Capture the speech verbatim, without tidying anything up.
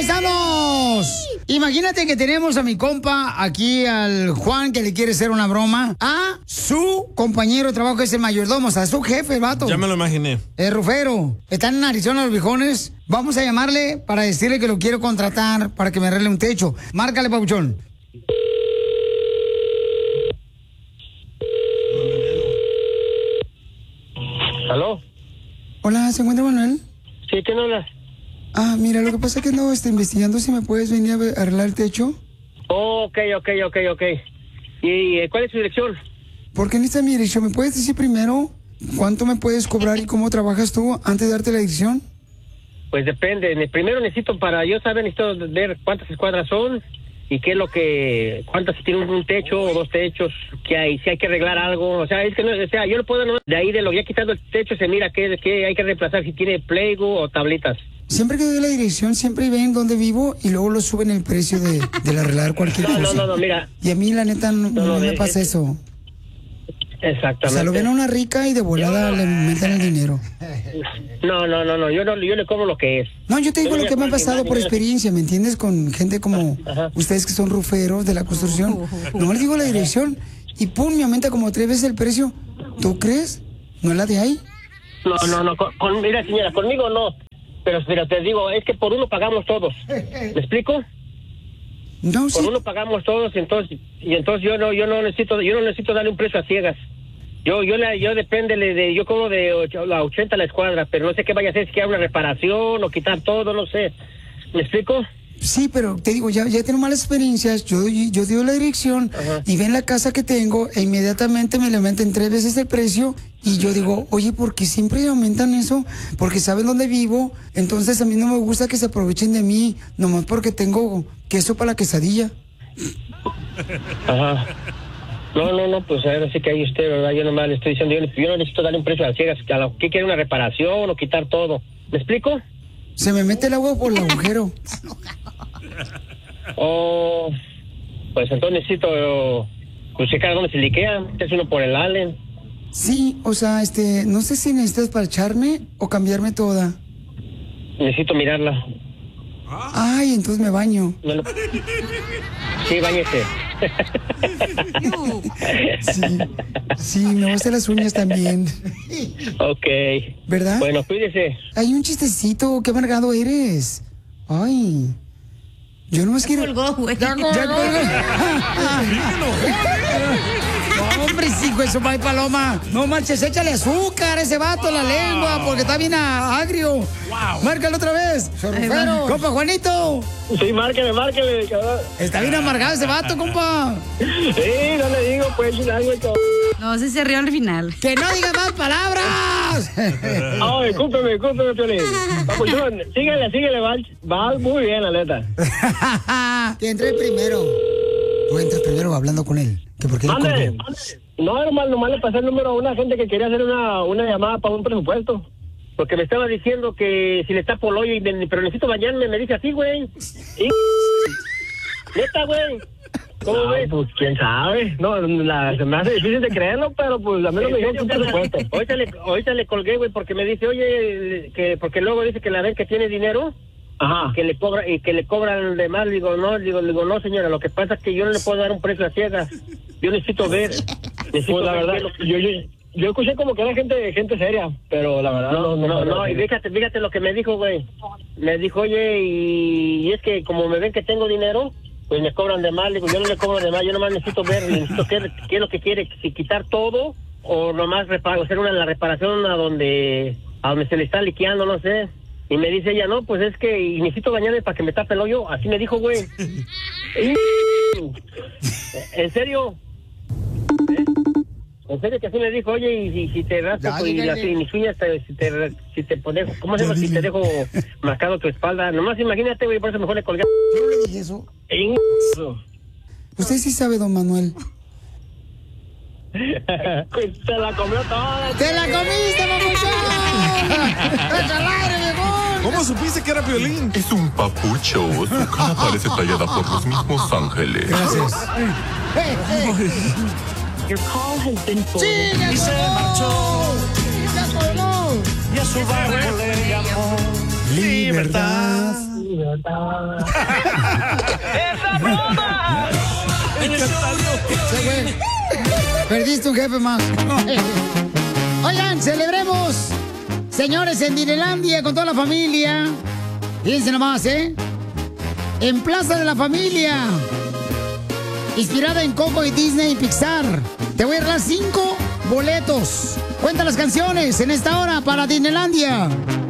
paisanos! Imagínate que tenemos a mi compa aquí, al Juan, que le quiere hacer una broma a su compañero de trabajo, que es el mayordomo, o sea, su jefe, el vato. Ya me lo imaginé. El rufero. Están en Arizona los viejones. Vamos a llamarle para decirle que lo quiero contratar para que me arregle un techo. Márcale, papuchón. ¿Aló? Hola, ¿se encuentra Manuel? Sí, ¿quién habla? Ah, mira, lo que pasa es que ando este, investigando si me puedes venir a ver- a arreglar el techo. Oh, ok, ok, ok, ok. ¿Y eh, cuál es su dirección? Porque en esta mi dirección, ¿me puedes decir primero cuánto me puedes cobrar y cómo trabajas tú antes de darte la dirección? Pues depende. Ne- Primero necesito, para yo saber, necesito ver cuántas escuadras son y qué es lo que, cuántas, si tienen un techo o dos techos, que hay, si hay que arreglar algo. O sea, es que no, o sea, yo no puedo, no, de ahí de lo ya quitando el techo se mira qué, qué hay que reemplazar, si tiene Playgo o tablitas. Siempre que doy la dirección, siempre ven dónde vivo y luego lo suben el precio de, de arreglar cualquier No, no, cosa. no, no, mira. Y a mí, la neta, no, No, no no, me de- pasa es- eso. Exactamente. O sea, lo ven a una rica y de volada le meten el dinero. No, no, no, no, yo no, yo le cobro lo que es. No, yo te digo Yo lo no que me ha voy a pasado cobrar por dinero. experiencia, ¿me entiendes? Con gente como Ajá. ustedes que son ruferos de la construcción. No les digo la dirección y pum, me aumenta como tres veces el precio. ¿Tú crees? ¿No es la de ahí? No, no, no, con, con- mira señora, conmigo no. Pero, pero te digo, es que por uno pagamos todos. ¿Me explico? No, sí. Por uno pagamos todos, entonces, y entonces yo no, yo no necesito, yo no necesito darle un precio a ciegas. Yo, yo la, yo depende de, de- yo cobro de ocho- la ochenta la escuadra, pero no sé qué vaya a hacer, si quiera una reparación o quitar todo, no sé. ¿Me explico? Sí, pero te digo, ya, ya tengo malas experiencias. Yo, yo digo la dirección Ajá. y ven la casa que tengo e inmediatamente me le aumentan tres veces el precio. Y yo digo, oye, ¿por qué siempre aumentan eso? Porque saben dónde vivo. Entonces a mí no me gusta que se aprovechen de mí, nomás porque tengo queso para la quesadilla. Ajá. No, no, no, pues ahora sí que ahí usted, ¿verdad? Yo nomás le estoy diciendo, yo, yo no necesito darle un precio a ciegas, que a lo que quiere una reparación o quitar todo. ¿Me explico? Se me mete el agua por el agujero. O, pues entonces necesito, pues checar dónde se liquea, es uno por el Allen. Sí, o sea, este, no sé si necesitas parcharme o cambiarme toda. Necesito mirarla. Ay, entonces me baño. No lo- Sí, báñese. Sí, sí, me voy a hacer las uñas también. Ok. ¿Verdad? Bueno, cuídese. Hay un chistecito, qué amargado eres. Ay. Yo nomás quiero. colgó, güey. Ya colgó. Ya colgó. No, hombre, sí, hijo de su madre paloma. No manches, échale azúcar a ese vato en la lengua, porque está bien a- agrio. Wow. Márcalo otra vez. Sorrufero. Compa Juanito. Sí, márquele, márquele, cabrón. Está bien amargado ese vato, compa. Sí, no le digo, pues, algo, cabrón. No, se se rió al final. ¡Que no diga más palabras! Ay, discúlpeme, discúlpeme, Piolín. Papuchón, síguele, síguele, va, va muy bien, la neta. Que entre primero. Tú entras primero hablando con él. Que por qué le Mande, colgó. mande. No, hermano, nomás le pasé el número a una gente que quería hacer una, una llamada para un presupuesto. Porque me estaba diciendo que si le está por el hoyo, y me- pero necesito bañarme, me dice así, güey. Y... Neta, güey. ¿Cómo ves? Pues quién sabe. No, la, se me hace difícil de creerlo, pero pues a mí no me dijeron un presupuesto. Ahorita le, ahorita le colgué, güey, porque me dice, oye, que porque luego dice que la ven que tiene dinero. Ajá. Que le cobra y que le cobran de más. Digo, no, digo, digo, no, señora, lo que pasa es que yo no le puedo dar un precio a ciegas. Yo necesito ver. Necesito Pues la ver verdad, qué es lo que- yo, yo, yo escuché como que era gente gente seria, pero la verdad No, no, no, no, y fíjate, fíjate lo que me dijo, güey. Me dijo, oye, y, y es que como me ven que tengo dinero, pues me cobran de más. Digo, yo no le cobro de más, yo nomás necesito ver, necesito qué, qué es lo que quiere, si quitar todo o nomás repar- hacer una la reparación a donde, a donde se le está liqueando, no sé. Y me dice ella, no, pues es que y necesito bañarme para que me tape el hoyo. Así me dijo, güey. Y- ¿En serio? ¿Eh? En serio que así me dijo, oye, y si, si te rasco Ya, y, dígale. las, y mis uñas, te, si te, si te pones, ¿cómo se Ya, llama? Si dile. te dejo marcado tu espalda. Nomás imagínate, güey, por eso mejor le colgué. Yo no le dije eso. En- Usted sí sabe, don Manuel. Se la comió toda. ¡Te la comiste, papuchón! ¡Echa al aire, viejón! ¿Cómo supiste que era Piolín? Es un papucho. Su cara parece tallada por los mismos ángeles. Gracias. Your call has been ¡Sí, forwarded. ya colgó! ¡Ya colgó! Y a su barrio le llamó Libertad. idiota. ¡Esa broma! Sí, güey. Perdiste un jefe más. Oigan, celebremos, señores, en Disneylandia con toda la familia. Fíjense nomás, ¿eh? En Plaza de la Familia, inspirada en Coco y Disney y Pixar. Te voy a regalar cinco boletos. Cuenta las canciones en esta hora para Disneylandia.